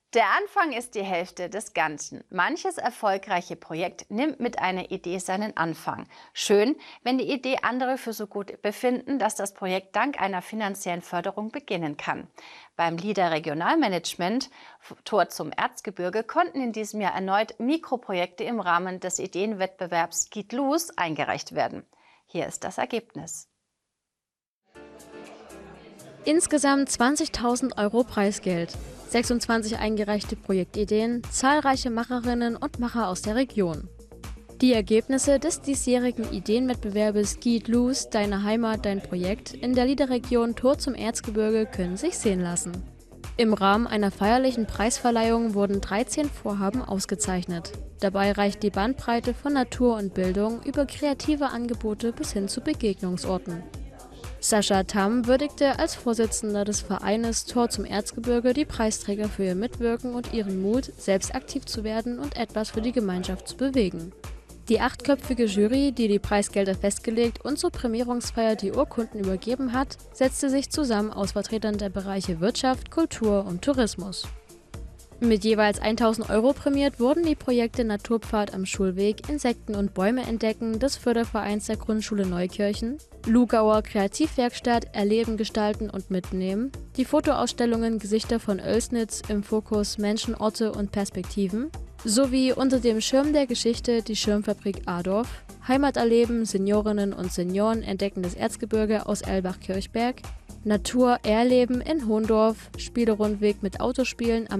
Der Anfang ist die Hälfte des Ganzen. Manches erfolgreiche Projekt nimmt mit einer Idee seinen Anfang. Schön, wenn die Idee andere für so gut befinden, dass das Projekt dank einer finanziellen Förderung beginnen kann. Beim LIDER Regionalmanagement Tor zum Erzgebirge konnten in diesem Jahr erneut Mikroprojekte im Rahmen des Ideenwettbewerbs Geht Los eingereicht werden. Hier ist das Ergebnis. Insgesamt 20.000 Euro Preisgeld, 26 eingereichte Projektideen, zahlreiche Macherinnen und Macher aus der Region. Die Ergebnisse des diesjährigen Ideenwettbewerbes Geht Los, Deine Heimat, dein Projekt in der LIDER-Region Tor zum Erzgebirge können sich sehen lassen. Im Rahmen einer feierlichen Preisverleihung wurden 13 Vorhaben ausgezeichnet. Dabei reicht die Bandbreite von Natur und Bildung über kreative Angebote bis hin zu Begegnungsorten. Sascha Tamm würdigte als Vorsitzender des Vereines Tor zum Erzgebirge die Preisträger für ihr Mitwirken und ihren Mut, selbst aktiv zu werden und etwas für die Gemeinschaft zu bewegen. Die 8-köpfige Jury, die die Preisgelder festgelegt und zur Prämierungsfeier die Urkunden übergeben hat, setzte sich zusammen aus Vertretern der Bereiche Wirtschaft, Kultur und Tourismus. Mit jeweils 1.000 Euro prämiert wurden die Projekte Naturpfad am Schulweg, Insekten und Bäume entdecken des Fördervereins der Grundschule Neukirchen, Lugauer Kreativwerkstatt Erleben, Gestalten und Mitnehmen, die Fotoausstellungen Gesichter von Oelsnitz im Fokus Menschen, Orte und Perspektiven, sowie unter dem Schirm der Geschichte die Schirmfabrik Adorf, Heimat erleben, Seniorinnen und Senioren entdecken das Erzgebirge aus Elbach-Kirchberg, Natur erleben in Hohndorf, Spielerundweg mit Autospielen am